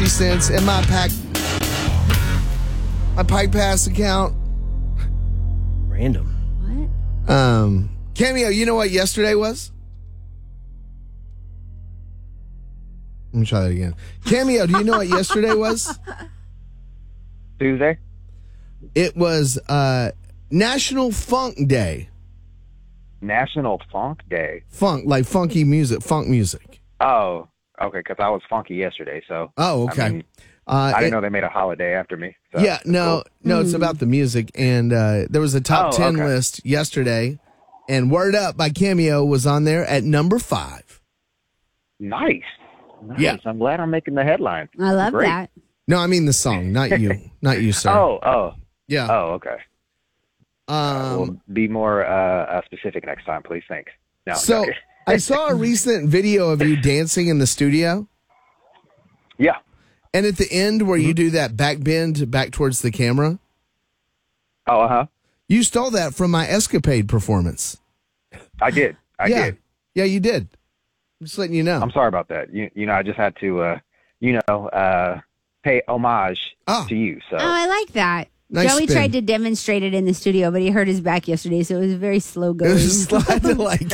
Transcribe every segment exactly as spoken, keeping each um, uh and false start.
cents in my pack, my Pike Pass account. Random. What? Um, Cameo, you know what yesterday was? Let me try that again. Cameo, do you know what yesterday was? Tuesday? It was uh, National Funk Day. National Funk Day. Funk, like funky music, funk music. Oh, okay, because I was funky yesterday, so. Oh, okay. I, mean, uh, I didn't it, know they made a holiday after me. So yeah, no, cool. no, it's about the music. And uh, there was a top Oh, ten okay. list yesterday, and Word Up by Cameo was on there at number five. Nice. Nice. Yeah. I'm glad I'm making the headline. I love Great. that. No, I mean the song, not you. Not you, sir. Oh, oh. Yeah. Oh, okay. Um, We'll be more uh, uh, specific next time, please. Thanks. No, so no. I saw a recent video of you dancing in the studio. Yeah. And at the end where you do that back bend back towards the camera, Oh, uh-huh. you stole that from my Escapade performance. I did. I yeah. did. Yeah, you did. I'm just letting you know. I'm sorry about that. You, you know, I just had to, uh, you know, uh, pay homage Ah. to you. So Oh, I like that. Nice Joey spin. tried to demonstrate it in the studio, but he hurt his back yesterday, so it was very slow It going. was just like, like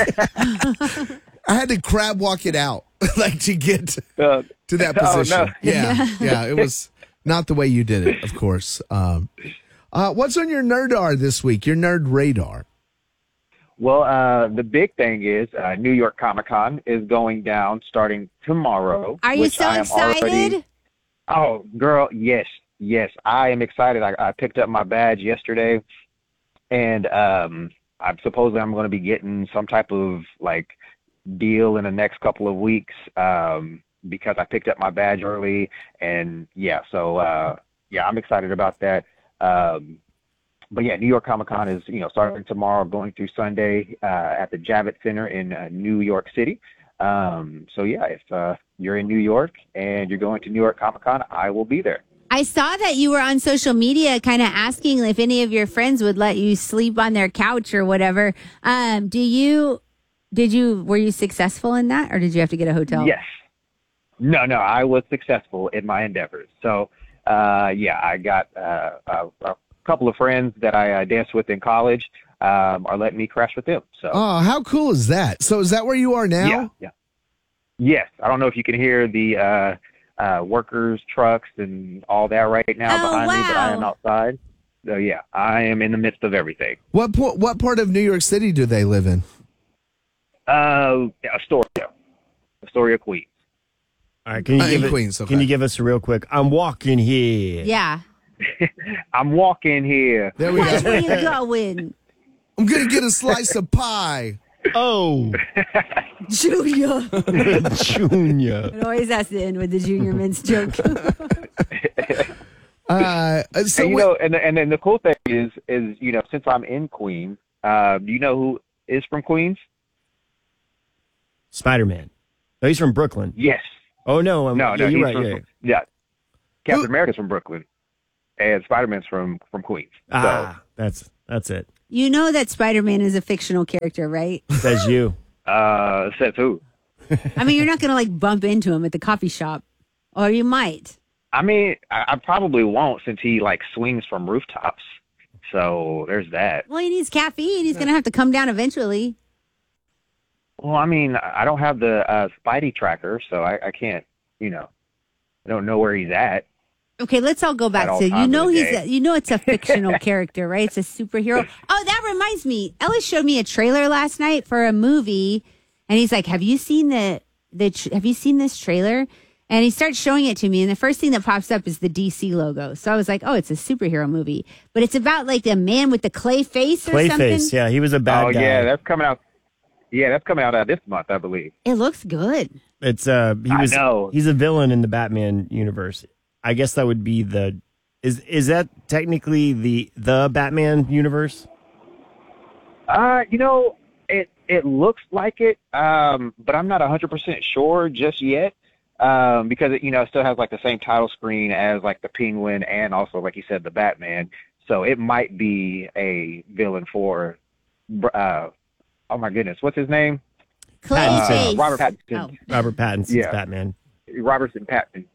I had to crab walk it out, like to get uh, to that Oh, position. no. Yeah, yeah. It was not the way you did it, of course. Um, uh, what's on your nerdar this week? Your nerd radar. Well, uh, the big thing is uh, New York Comic Con is going down starting tomorrow. Are you which so I am excited? already- Oh, girl, yes, yes. I am excited. I, I picked up my badge yesterday, and um, I'm supposedly I'm going to be getting some type of like deal in the next couple of weeks um, because I picked up my badge early, and yeah, so uh, yeah, I'm excited about that. Um, but yeah, New York Comic Con is you know starting tomorrow, going through Sunday uh, at the Javits Center in uh, New York City. Um, so yeah, if uh, you're in New York and you're going to New York Comic Con, I will be there. I saw that you were on social media kind of asking if any of your friends would let you sleep on their couch or whatever. Um, do you, did you, were you successful in that or did you have to get a hotel? Yes. No, no, I was successful in my endeavors. So, uh, yeah, I got uh, a, a couple of friends that I uh, danced with in college um, are letting me crash with them. So, Oh, how cool is that? So is that where you are now? yeah, yeah. Yes, I don't know if you can hear the uh, uh, workers' trucks and all that right now Oh, behind me, but I am wow. outside. So, yeah, I am in the midst of everything. What po- what part of New York City do they live in? Uh, Astoria, Astoria, Queens. All right, can you Uh, give in it, Queens, okay. Can you give us a real quick? I'm walking here. Yeah. I'm walking here. There we Watch go. where you going. I'm gonna get a slice of pie. Oh, Junior. Junior. It always has to end with the Junior Mints joke. Uh, so and you wait- know, and and then the cool thing is, is you know, since I'm in Queens, uh, do you know who is from Queens? Spider-Man. No, he's from Brooklyn. Yes. Oh, no. I'm, No, yeah, no, you're he's right. from, Yeah. yeah. Captain Who- America's from Brooklyn, and Spider-Man's from from Queens. Ah, that's that's it. You know that Spider-Man is a fictional character, right? Says you. So, uh, says who? I mean, you're not going to like bump into him at the coffee shop. Or you might. I mean, I, I probably won't since he like swings from rooftops. So there's that. Well, he needs caffeine. He's going to have to come down eventually. Well, I mean, I don't have the uh, Spidey tracker, so I, I can't, you know, I don't know where he's at. Okay, let's all go back At all to you times know of the he's day. a, you know it's a fictional character, right? It's a superhero. Oh, that reminds me. Ellis showed me a trailer last night for a movie, and he's like, "Have you seen the the tr- Have you seen this trailer?" And he starts showing it to me, and the first thing that pops up is the D C logo. So I was like, "Oh, it's a superhero movie," but it's about like a man with the clay face or something. Clayface. Yeah, he was a bad oh guy. yeah, that's coming out. Yeah, that's coming out uh, this month, I believe. It looks good. It's uh he I was know. he's a villain in the Batman universe. I guess that would be the is is that technically the the Batman universe? Uh, you know, it it looks like it, um, but I'm not one hundred percent sure just yet, um, because it, you know, it still has like the same title screen as like the Penguin and also, like you said, the Batman. So it might be a villain for, uh, oh my goodness, what's his name? Clay Pattinson. face. Robert Pattinson. Oh. Robert Pattinson's Yeah. Batman. Robertson Pattinson. Yeah.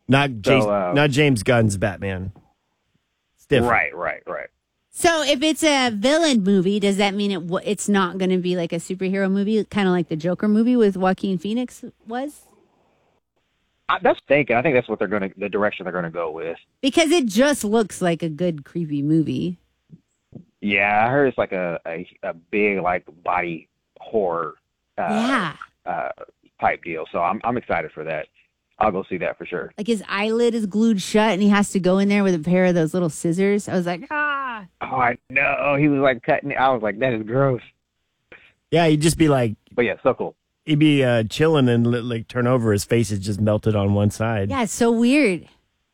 Not James, So, uh, not James Gunn's Batman. It's different. Right, right, right. So if it's a villain movie, does that mean it w- it's not going to be like a superhero movie, kind of like the Joker movie with Joaquin Phoenix was? I, that's thinking. I think that's what they're going to, the direction they're going to go with. Because it just looks like a good creepy movie. Yeah, I heard it's like a a, a big like body horror uh, Yeah. uh, type deal. So I'm I'm excited for that. I'll go see that for sure. Like his eyelid is glued shut and he has to go in there with a pair of those little scissors. I was like, ah. Oh, I know. He was like cutting it. I was like, that is gross. Yeah, he'd just be like, But yeah, so cool. he'd be uh, chilling and li- like turn over. His face is just melted on one side. Yeah, it's so weird.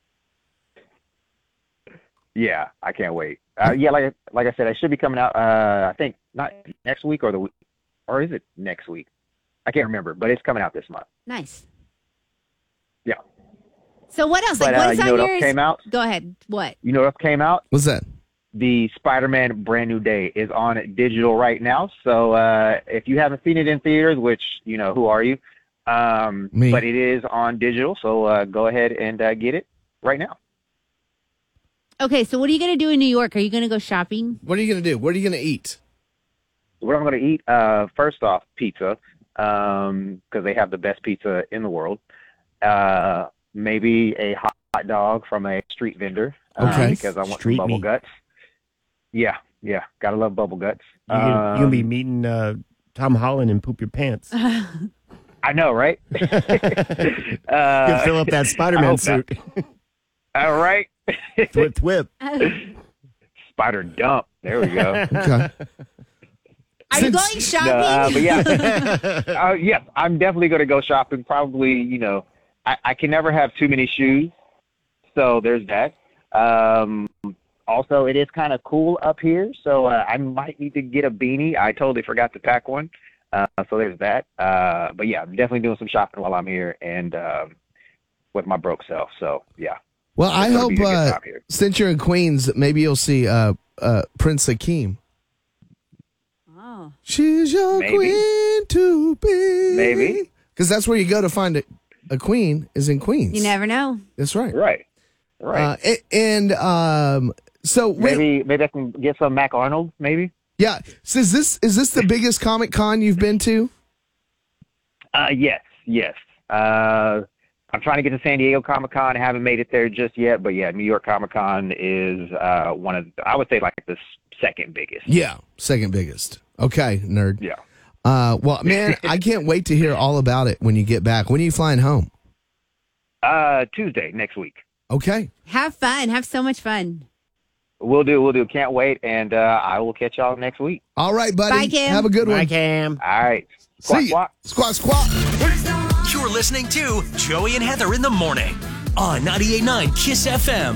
Yeah, I can't wait. Uh, yeah, like like I said, it should be coming out. Uh, I think not next week or the week, or is it next week? I can't remember, but it's coming out this month. Nice. Yeah. So what else? But Like, what uh, is you on know what else yours? came out? Go ahead. What? You know what else came out? What's that? The Spider-Man Brand New Day is on digital right now. So uh, if you haven't seen it in theaters, which, you know, who are you? Um, Me. But it is on digital, so uh, go ahead and uh, get it right now. Okay, so what are you going to do in New York? Are you going to go shopping? What are you going to do? What are you going to eat? What I'm going to eat, uh, first off, pizza, because they have the best pizza in the world. Uh, maybe a hot dog from a street vendor, uh, Okay. because I want Street some bubble meat. guts. Yeah, yeah, gotta love bubble guts. You can, you'll be Um, meeting uh, Tom Holland and poop your pants. I know, right? you uh, fill up that I Spider-Man hope suit. All right. Whip, whip. Spider dump. There we go. Okay. Are you Since- going shopping? No, uh, but yeah, uh, yes, I'm definitely going to go shopping. Probably, you know, I, I can never have too many shoes, so there's that. Um, also, it is kind of cool up here, so uh, I might need to get a beanie. I totally forgot to pack one, uh, so there's that. Uh, but yeah, I'm definitely doing some shopping while I'm here and um, with my broke self. So yeah. Well, I It's gonna hope be a good uh, time here. since you're in Queens, maybe you'll see uh, uh, Prince Hakeem. Oh. She's your Maybe. queen to be. Maybe. Because that's where you go to find a, a queen is in Queens. You never know. That's right. Right. Right. Uh, a- and um, so when- maybe maybe I can get some Mac Arnold. Maybe. yeah. So is this is this the biggest Comic Con you've been to? Uh, yes, yes. Uh, I'm trying to get to San Diego Comic Con. I haven't made it there just yet, but yeah, New York Comic Con is uh, one of, I would say, like the second biggest. Yeah, second biggest. Okay, nerd. Yeah. Uh, well, man, I can't wait to hear all about it when you get back. When are you flying home? Uh, Tuesday next week. Okay. Have fun. Have so much fun. We'll do. We'll do. Can't wait, and uh, I will catch y'all next week. All right, buddy. Bye, Kim. Have a good Bye, one. Cam. All right. Squawk, See ya. squawk. Squawk, squawk. You're listening to Joey and Heather in the morning on ninety-eight point nine Kiss F M.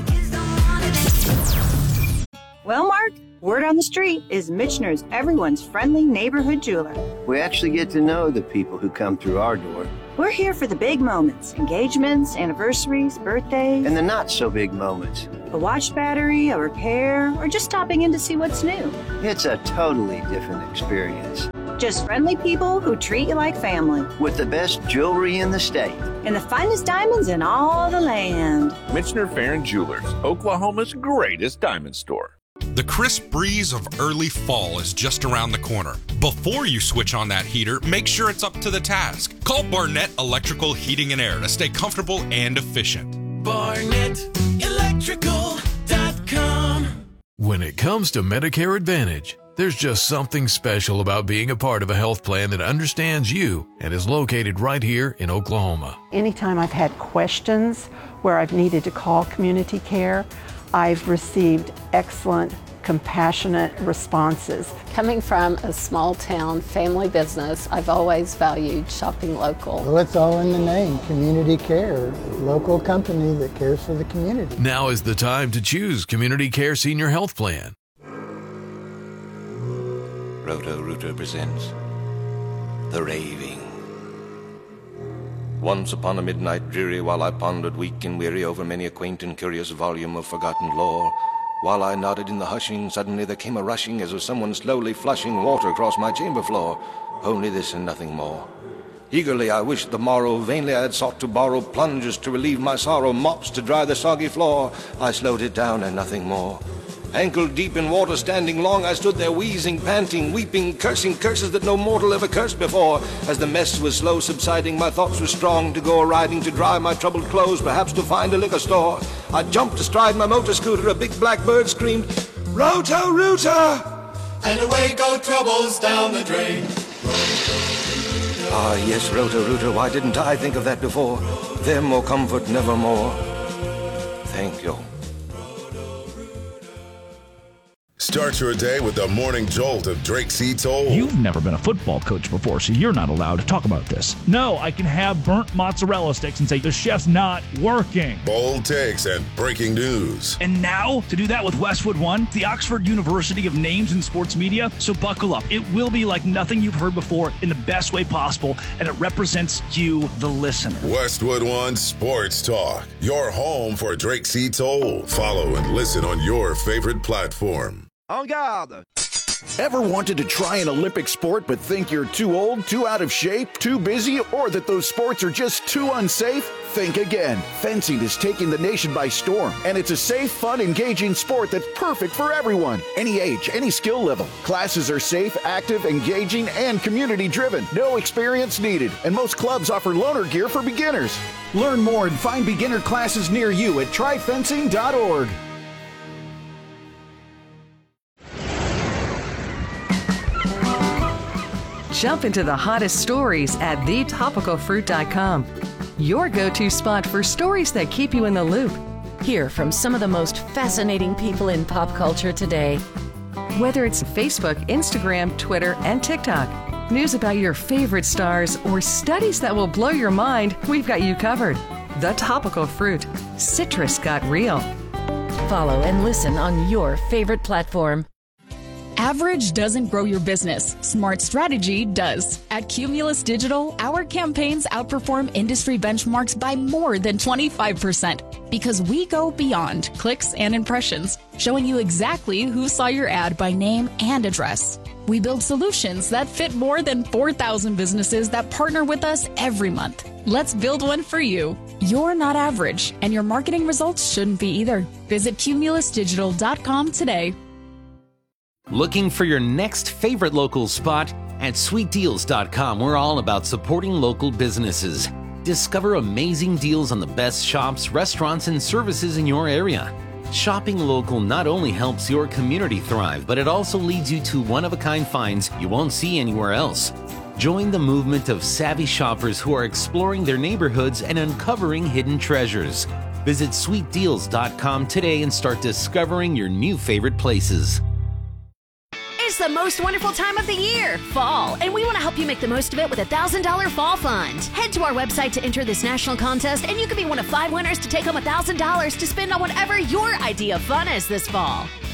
Well, Mark, word on the street is Michener's everyone's friendly neighborhood jeweler. We actually get to know the people who come through our door We're here for the big moments, engagements, anniversaries, birthdays, and the not so big moments. a watch battery, a repair, or just stopping in to see what's new. It's a totally different experience Just friendly people who treat you like family. with the best jewelry in the state. And the finest diamonds in all the land. Michener Farron Jewelers, Oklahoma's greatest diamond store. The crisp breeze of early fall is just around the corner. Before you switch on that heater, make sure it's up to the task. Call Barnett Electrical Heating and Air to stay comfortable and efficient. Barnett Electrical dot com. When it comes to Medicare Advantage, there's just something special about being a part of a health plan that understands you and is located right here in Oklahoma. Anytime I've had questions where I've needed to call community care, I've received excellent, compassionate responses. Coming from a small town family business, I've always valued shopping local. Well, it's all in the name, Community Care, local company that cares for the community. Now is the time to choose Community Care Senior Health Plan. Roto-Rooter presents The Raving. Once upon a midnight dreary, while I pondered weak and weary over many a quaint and curious volume of forgotten lore, while I nodded in the hushing, suddenly there came a rushing as of someone slowly flushing water across my chamber floor. Only this and nothing more. Eagerly I wished the morrow, vainly I had sought to borrow plungers to relieve my sorrow, mops to dry the soggy floor. I slowed it down and nothing more. Ankle deep in water, standing long, I stood there wheezing, panting, weeping, cursing curses that no mortal ever cursed before. As the mess was slow subsiding, my thoughts were strong to go a-riding, to dry my troubled clothes, perhaps to find a liquor store. I jumped astride my motor scooter, a big black bird screamed, Roto-Rooter! And away go troubles down the drain. Ah, yes, Roto-Rooter, why didn't I think of that before? Them or comfort nevermore. Thank you. Start your day with the morning jolt of Drake C. Toll. You've never been a football coach before, so you're not allowed to talk about this. No, I can have burnt mozzarella sticks and say the chef's not working. Bold takes and breaking news. And now, to do that with Westwood One, the Oxford University of Names in Sports Media. So buckle up. It will be like nothing you've heard before in the best way possible, and it represents you, the listener. Westwood One Sports Talk, your home for Drake C. Toll. Follow and listen on your favorite platform. En garde! Ever wanted to try an Olympic sport but think you're too old, too out of shape, too busy, or that those sports are just too unsafe? Think again. Fencing is taking the nation by storm, and it's a safe, fun, engaging sport that's perfect for everyone. Any age, any skill level. Classes are safe, active, engaging, and community-driven. No experience needed, and most clubs offer loaner gear for beginners. Learn more and find beginner classes near you at try fencing dot org. Jump into the hottest stories at the topical fruit dot com. Your go-to spot for stories that keep you in the loop. Hear from some of the most fascinating people in pop culture today. Whether it's Facebook, Instagram, Twitter, and TikTok, news about your favorite stars, or studies that will blow your mind, we've got you covered. The Topical Fruit. Citrus got real. Follow and listen on your favorite platform. Average doesn't grow your business. Smart strategy does. At Cumulus Digital, our campaigns outperform industry benchmarks by more than twenty-five percent because we go beyond clicks and impressions, showing you exactly who saw your ad by name and address. We build solutions that fit more than four thousand businesses that partner with us every month. Let's build one for you. You're not average, and your marketing results shouldn't be either. Visit cumulus digital dot com today. Looking for your next favorite local spot? At sweet deals dot com, we're all about supporting local businesses. Discover amazing deals on the best shops, restaurants, and services in your area. Shopping local not only helps your community thrive, but it also leads you to one-of-a-kind finds you won't see anywhere else. Join the movement of savvy shoppers who are exploring their neighborhoods and uncovering hidden treasures. Visit sweet deals dot com today and start discovering your new favorite places. It's the most wonderful time of the year, fall, and we want to help you make the most of it with a one thousand dollars Fall Fund. Head to our website to enter this national contest, and you could be one of five winners to take home one thousand dollars to spend on whatever your idea of fun is this fall.